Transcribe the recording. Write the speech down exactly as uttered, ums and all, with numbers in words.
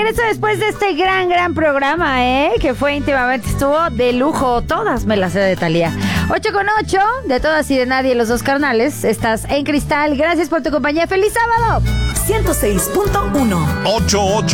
regreso después de este gran, gran programa, ¿eh? Que fue íntimamente, estuvo de lujo. Todas me las sé de Thalía. ocho con ocho, de todas y de nadie, los dos carnales. Estás en Cristal. Gracias por tu compañía. ¡Feliz sábado! ciento seis punto uno. ocho ocho.